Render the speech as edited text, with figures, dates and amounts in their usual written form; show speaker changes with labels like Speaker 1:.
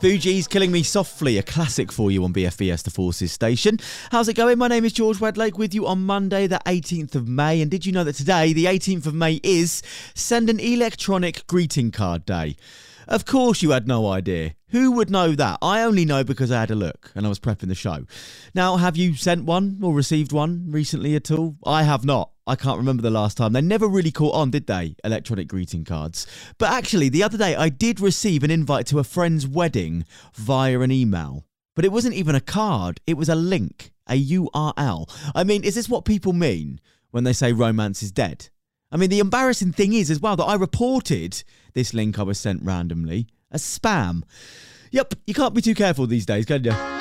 Speaker 1: Fugees, Killing Me Softly, a classic for you on BFBS The Forces station. How's it going? My name is George Wedlake with you on Monday the 18th of May. And did you know that today, the 18th of May, is Send an Electronic Greeting Card Day? Of course you had no idea. Who would know that? I only know because I had a look and I was prepping the show. Now, have you sent one or received one recently at all? I have not. I can't remember the last time. They never really caught on, did they? Electronic greeting cards. But actually, the other day I did receive an invite to a friend's wedding via an email. But it wasn't even a card. It was a link, a URL. I mean, is this what people mean when they say romance is dead? I mean, the embarrassing thing is as well that I reported this link I was sent randomly as spam. Yep, you can't be too careful these days, can you?